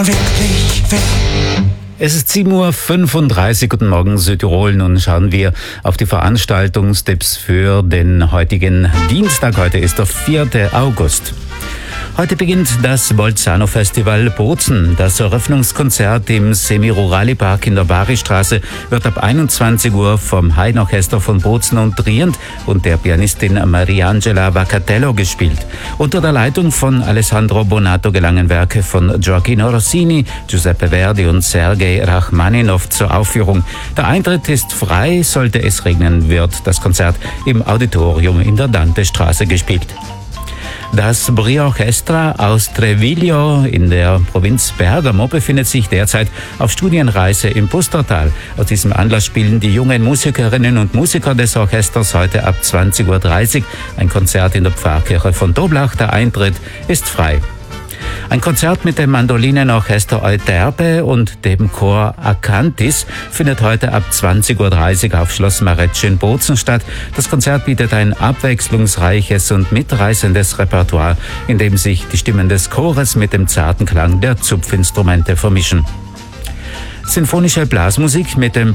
wirklich weg. Es ist 7:35 Uhr, guten Morgen Südtirol. Nun schauen wir auf die Veranstaltungstipps für den heutigen Dienstag. Heute ist der 4. August. Heute beginnt das Bolzano Festival Bozen. Das Eröffnungskonzert im Semi-Rurali-Park in der Baristraße wird ab 21 Uhr vom Haydn-Orchester von Bozen und Trient und der Pianistin Mariangela Vaccatello gespielt. Unter der Leitung von Alessandro Bonato gelangen Werke von Gioacchino Rossini, Giuseppe Verdi und Sergei Rachmaninow zur Aufführung. Der Eintritt ist frei, sollte es regnen, wird das Konzert im Auditorium in der Dantestraße gespielt. Das Brio Orchestra aus Treviglio in der Provinz Bergamo befindet sich derzeit auf Studienreise im Pustertal. Aus diesem Anlass spielen die jungen Musikerinnen und Musiker des Orchesters heute ab 20:30 Uhr ein Konzert in der Pfarrkirche von Toblach. Der Eintritt ist frei. Ein Konzert mit dem Mandolinenorchester Euterpe und dem Chor Acantis findet heute ab 20:30 Uhr auf Schloss Marecce in Bozen statt. Das Konzert bietet ein abwechslungsreiches und mitreißendes Repertoire, in dem sich die Stimmen des Chores mit dem zarten Klang der Zupfinstrumente vermischen. Sinfonische Blasmusik mit der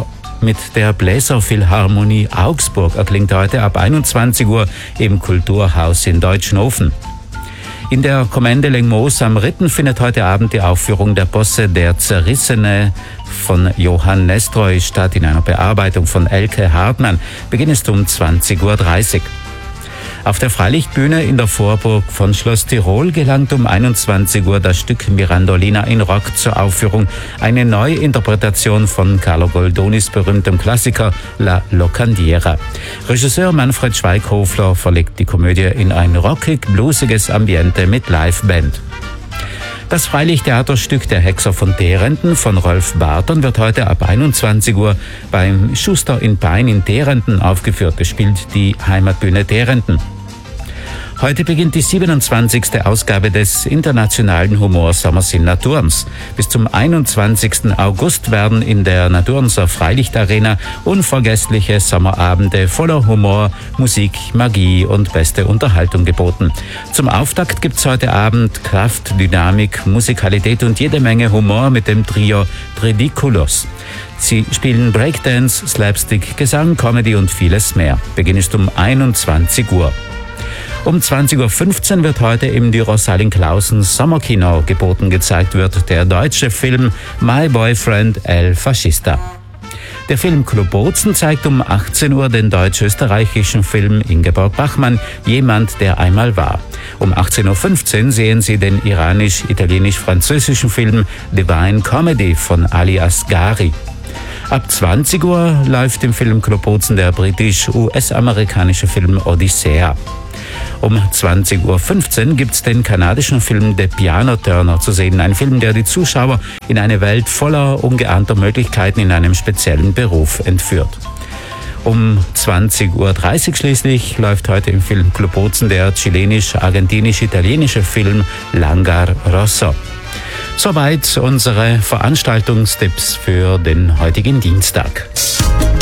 Bläserphilharmonie Augsburg erklingt heute ab 21 Uhr im Kulturhaus in Deutschnofen. In der Kommende Lengmos am Ritten findet heute Abend die Aufführung der Posse Der Zerrissene von Johann Nestroy statt in einer Bearbeitung von Elke Hartmann. Beginn ist um 20:30 Uhr. Auf der Freilichtbühne in der Vorburg von Schloss Tirol gelangt um 21 Uhr das Stück Mirandolina in Rock zur Aufführung. Eine Neuinterpretation von Carlo Goldonis berühmtem Klassiker La Locandiera. Regisseur Manfred Schweighöfler verlegt die Komödie in ein rockig-bluesiges Ambiente mit Liveband. Das Freilichttheaterstück Der Hexer von Terenten von Rolf Barton wird heute ab 21 Uhr beim Schuster in Pein in Terenten aufgeführt. Es spielt die Heimatbühne Terenten. Heute beginnt die 27. Ausgabe des Internationalen Humorsommers in Naturns. Bis zum 21. August werden in der Naturnser Freilichtarena unvergessliche Sommerabende voller Humor, Musik, Magie und beste Unterhaltung geboten. Zum Auftakt gibt's heute Abend Kraft, Dynamik, Musikalität und jede Menge Humor mit dem Trio Tridiculos. Sie spielen Breakdance, Slapstick, Gesang, Comedy und vieles mehr. Beginn ist um 21 Uhr. Um 20:15 Uhr wird heute im Rosalyn Clausen Sommerkino geboten. Gezeigt wird der deutsche Film My Boyfriend El Fascista. Der Filmclub Bozen zeigt um 18 Uhr den deutsch-österreichischen Film Ingeborg Bachmann, Jemand, der einmal war. Um 18:15 Uhr sehen Sie den iranisch-italienisch-französischen Film Divine Comedy von Ali Asghari. Ab 20 Uhr läuft im Filmclub Bozen der britisch-US-amerikanische Film Odyssea. Um 20:15 Uhr gibt's den kanadischen Film The Piano Turner zu sehen. Ein Film, der die Zuschauer in eine Welt voller ungeahnter Möglichkeiten in einem speziellen Beruf entführt. Um 20:30 Uhr schließlich läuft heute im Filmclub Bozen der chilenisch-argentinisch-italienische Film Langar Rosso. Soweit unsere Veranstaltungstipps für den heutigen Dienstag.